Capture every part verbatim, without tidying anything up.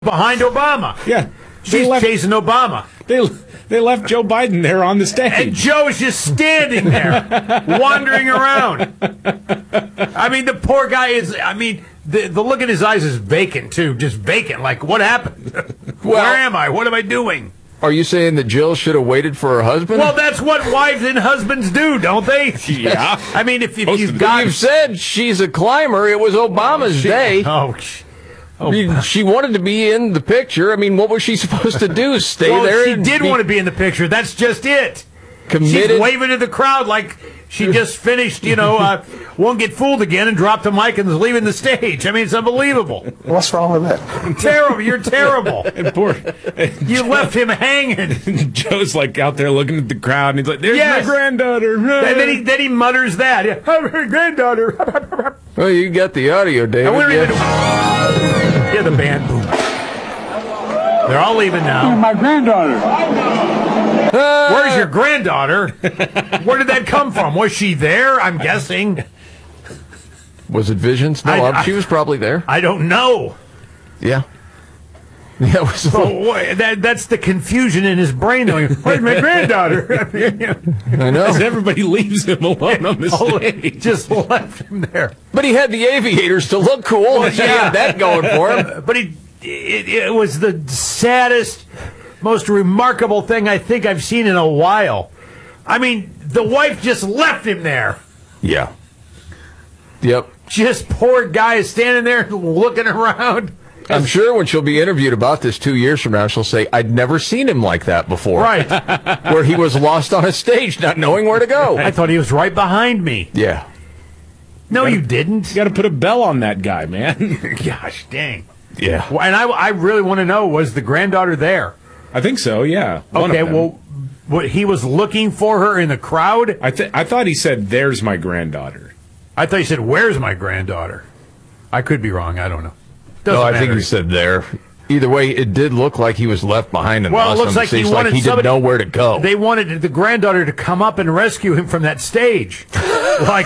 behind Obama. Yeah. She's left, chasing Obama. They they left Joe Biden there on the stage. And Joe's just standing there, wandering around. I mean, the poor guy is, I mean, the, the look in his eyes is vacant, too. Just vacant. Like, what happened? Well, where am I? What am I doing? Are you saying that Jill should have waited for her husband? Well, that's what wives and husbands do, don't they? Yeah. I mean, if, if you've got... You've said she's a climber. It was Obama's she, day. Oh, I mean, she wanted to be in the picture. I mean, what was she supposed to do? Stay well, there? She and did be want to be in the picture. That's just it. Committed. She's waving to the crowd like she just finished, you know, uh, Won't Get Fooled Again and dropped the mic and is leaving the stage. I mean, it's unbelievable. What's wrong with that? Terrible. You're terrible. And poor, and you Joe, left him hanging. Joe's like out there looking at the crowd, and he's like, "There's yes. my granddaughter." And then he then he mutters that. Yeah, oh, her granddaughter. Well, you got the audio, David. And we don't yeah. even hear the band boom. They're all leaving now. My granddaughter. Uh, Where's your granddaughter? Where did that come from? Was she there? I'm guessing. Was it Visions? No, I, I, she was probably there. I don't know. Yeah. Yeah, it was. So, boy, that, that's the confusion in his brain. Going, where's my granddaughter? I know. As everybody leaves him alone on the stage. Just left him there. But he had the aviators to look cool. Well, he yeah. had that going for him. But he, it, it was the saddest, most remarkable thing I think I've seen in a while. I mean, the wife just left him there. Yeah. Yep. Just poor guy standing there looking around. I'm sure when she'll be interviewed about this two years from now, she'll say, I'd never seen him like that before. Right. Where he was lost on a stage, not knowing where to go. I thought he was right behind me. Yeah. No, you, gotta, you didn't. You got to put a bell on that guy, man. Gosh, dang. Yeah. Well, and I, I really want to know, was the granddaughter there? I think so, yeah. One okay, well, what, he was looking for her in the crowd? I, th- I thought he said, there's my granddaughter. I thought he said, where's my granddaughter? I could be wrong. I don't know. Doesn't no, I matter. think he said there. Either way, it did look like he was left behind in well, the it looks like he wanted like he somebody, didn't know where to go. They wanted the granddaughter to come up and rescue him from that stage. Like,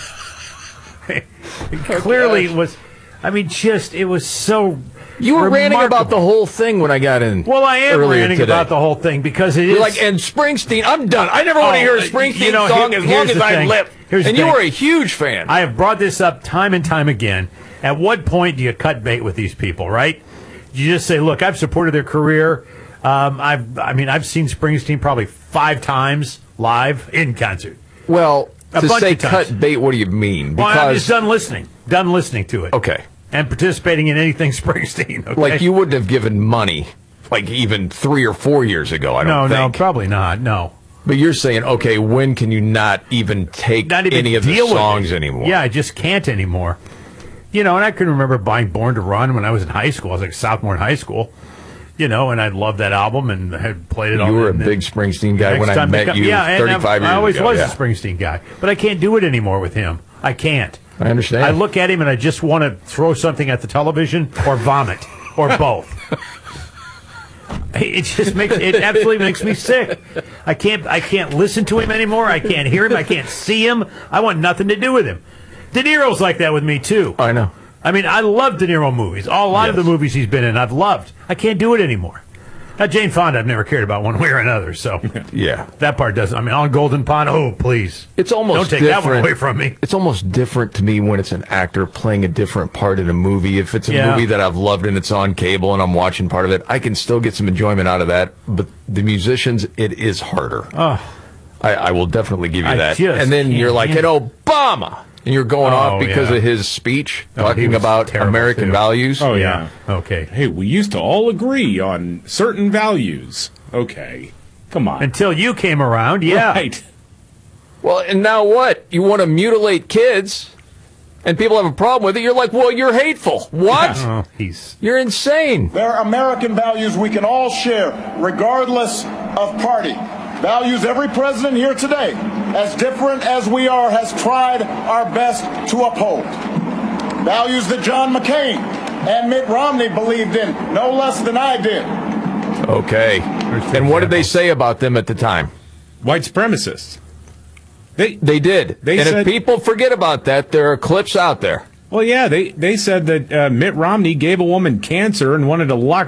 it clearly it was, I mean, just, it was so You were remarkable. ranting about the whole thing when I got in. Well, I am ranting today. about the whole thing because it You're is. like, and Springsteen, I'm done. I never want to Oh, hear a Springsteen you know, song here- as long here's as the I thing. live. Here's the And you thing. were a huge fan. I have brought this up time and time again. At what point do you cut bait with these people, right? You just say, look, I've supported their career. Um, I've, I mean, I've seen Springsteen probably five times live in concert. Well, A to bunch say of times. cut bait, what do you mean? Well, I'm Because just done listening. Done listening to it. okay, And participating in anything Springsteen. Okay? like you wouldn't have given money, like even three or four years ago. I No, don't no, think. probably not. No. But you're saying, okay, when can you not even take Not even any of the deal with songs it. anymore? Yeah, I just can't anymore. You know, and I can remember buying Born to Run when I was in high school. I was like sophomore in high school. You know, and I loved that album and had played it all. You were a and big Springsteen guy next when I time they met come- you yeah, and thirty-five I, years I always ago. was yeah. a Springsteen guy, but I can't do it anymore with him. I can't. I understand. I look at him and I just want to throw something at the television or vomit or both. It just makes it absolutely makes me sick. I can't I can't listen to him anymore. I can't hear him. I can't see him. I want nothing to do with him. De Niro's like that with me too. I know. I mean, I love De Niro movies. A lot Yes. of the movies he's been in, I've loved. I can't do it anymore. Now, Jane Fonda, I've never cared about one way or another. So Yeah. that part doesn't. I mean, on Golden Pond, oh please, It's almost don't take different. that one away from me. It's almost different to me when it's an actor playing a different part in a movie. If it's a Yeah. movie that I've loved and it's on cable and I'm watching part of it, I can still get some enjoyment out of that. But the musicians, it is harder. Oh. I, I will definitely give you I that. just And then can't you're like, and handle Obama! And you're going Oh, off because yeah. of his speech Oh, he talking was about terrible, American too. values. Oh, yeah. Okay. Hey, we used to all agree on certain values. Okay. Come on. Until you came around, yeah. Right. Well, and now what? You want to mutilate kids? And people have a problem with it. You're like, well, you're hateful. What? Oh, he's You're insane. There are American values we can all share, regardless of party. Values every president here today, as different as we are, has tried our best to uphold. Values that John McCain and Mitt Romney believed in no less than I did. Okay. And what did they say about them at the time? White supremacists. They They did. They and said- if people forget about that, there are clips out there. Well, yeah, they, they said that uh, Mitt Romney gave a woman cancer and wanted to lock